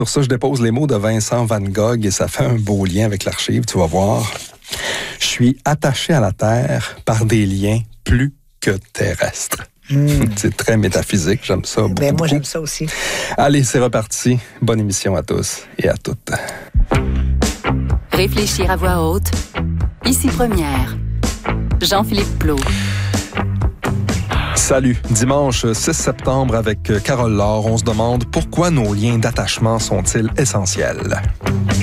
Sur ça, je dépose les mots de Vincent Van Gogh et ça fait un beau lien avec l'archive, tu vas voir. Je suis attaché à la terre par des liens plus que terrestres. C'est très métaphysique, j'aime ça beaucoup. Moi, j'aime ça aussi. Allez, c'est reparti. Bonne émission à tous et à toutes. Réfléchir à voix haute. Ici Première. Jean-Philippe Plault. Salut. Dimanche 6 septembre avec Carole Laure, on se demande pourquoi nos liens d'attachement sont-ils essentiels?